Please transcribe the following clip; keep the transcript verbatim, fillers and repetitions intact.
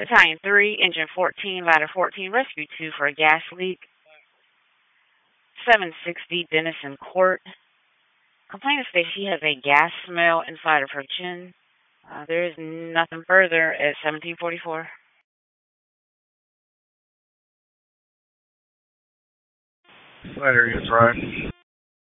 Battalion three, Engine fourteen, Ladder fourteen, Rescue two for a gas leak. seven sixty, Denison Court. Complainant states she has a gas smell inside of her chin. Uh, there is nothing further at seventeen forty-four. Later, you drive.